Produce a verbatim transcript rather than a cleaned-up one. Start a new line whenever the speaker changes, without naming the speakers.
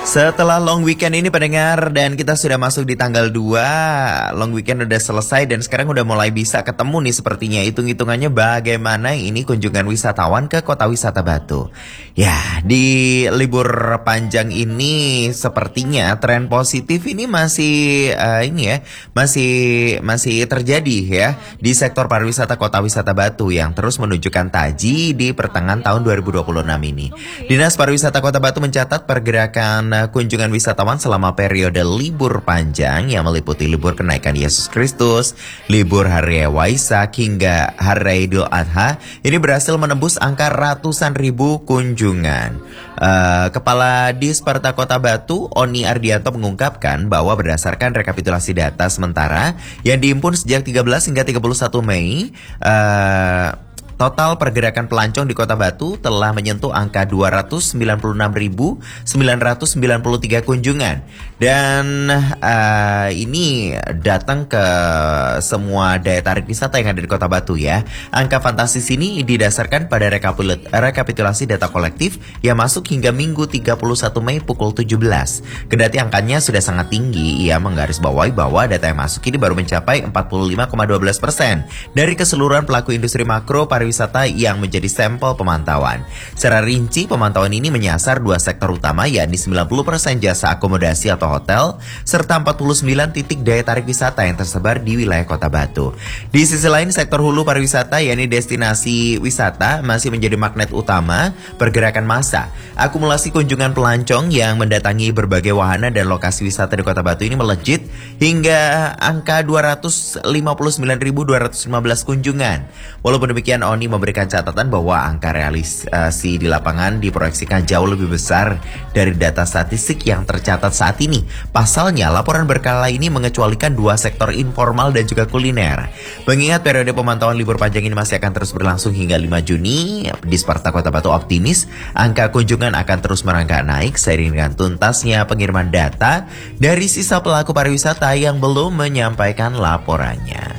Setelah long weekend ini pendengar, dan kita sudah masuk di tanggal dua, long weekend udah selesai dan sekarang udah mulai bisa ketemu nih sepertinya. Hitung-hitungannya bagaimana ini kunjungan wisatawan ke kota wisata Batu. Ya, di libur panjang ini sepertinya tren positif ini masih uh, ini ya, masih masih terjadi ya di sektor pariwisata kota wisata Batu yang terus menunjukkan taji di pertengahan tahun dua ribu dua puluh enam ini. Dinas Pariwisata Kota Batu mencatat pergerakan kunjungan wisatawan selama periode libur panjang yang meliputi libur kenaikan Yesus Kristus, libur Hari Raya Waisak hingga Hari Raya Idul Adha ini berhasil menembus angka ratusan ribu kunjungan. Uh, Kepala Disparta Kota Batu, Oni Ardianto mengungkapkan bahwa berdasarkan rekapitulasi data sementara yang dihimpun sejak tiga belas hingga tiga puluh satu Mei, uh, total pergerakan pelancong di Kota Batu telah menyentuh angka dua ratus sembilan puluh enam ribu sembilan ratus sembilan puluh tiga kunjungan. Dan uh, ini datang ke semua daya tarik wisata yang ada di Kota Batu ya. Angka fantastis ini didasarkan pada rekapitulasi data kolektif yang masuk hingga Minggu tiga puluh satu Mei pukul tujuh belas. Kendati angkanya sudah sangat tinggi, ia menggarisbawahi bahwa data yang masuk ini baru mencapai empat puluh lima koma dua belas persen dari keseluruhan pelaku industri makro pariwisata wisata yang menjadi sampel pemantauan. Secara rinci, pemantauan ini menyasar dua sektor utama, yakni sembilan puluh persen jasa akomodasi atau hotel, serta empat puluh sembilan titik daya tarik wisata yang tersebar di wilayah Kota Batu. Di sisi lain, sektor hulu pariwisata, yakni destinasi wisata, masih menjadi magnet utama pergerakan massa. Akumulasi kunjungan pelancong yang mendatangi berbagai wahana dan lokasi wisata di Kota Batu ini melejit hingga angka dua ratus lima puluh sembilan ribu dua ratus lima belas kunjungan. Walaupun demikian, Oni memberikan catatan bahwa angka realisasi di lapangan diproyeksikan jauh lebih besar dari data statistik yang tercatat saat ini. Pasalnya, laporan berkala ini mengecualikan dua sektor informal dan juga kuliner. Mengingat periode pemantauan libur panjang ini masih akan terus berlangsung hingga lima Juni, Disparta Kota Batu optimis angka kunjungan akan terus merangkak naik seiring dengan tuntasnya pengiriman data dari sisa pelaku pariwisata yang belum menyampaikan laporannya.